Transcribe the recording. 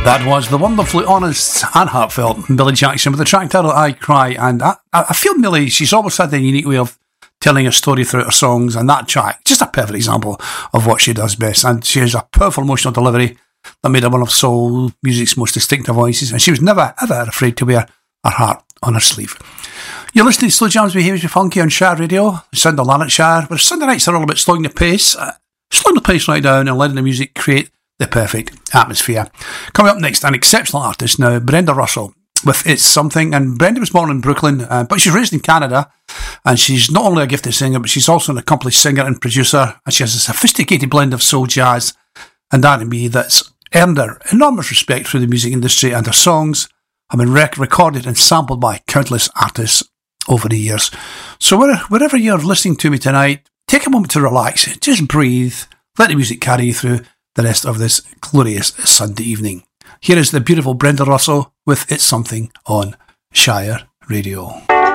That was the wonderfully honest and heartfelt Millie Jackson with the track title I Cry, and I feel Millie, she's always had a unique way of telling a story through her songs, and that track, just a perfect example of what she does best. And she has a powerful emotional delivery that made her one of soul music's most distinctive voices, and she was never ever afraid to wear her heart on her sleeve. You're listening to Slow Jams Behaviours with Funky on Shire Radio, the sound of Lanarkshire, where Sunday nights are all about slowing the pace right down and letting the music create the perfect atmosphere. Coming up next, an exceptional artist now, Brenda Russell, with It's Something. And Brenda was born in Brooklyn, but she's raised in Canada, and she's not only a gifted singer, but she's also an accomplished singer and producer, and she has a sophisticated blend of soul, jazz and R&B that's earned her enormous respect through the music industry, and her songs have been recorded and sampled by countless artists over the years. So wherever you're listening to me tonight, take a moment to relax, just breathe, let the music carry you through the rest of this glorious Sunday evening. Here is the beautiful Brenda Russell with It's Something on Shire Radio.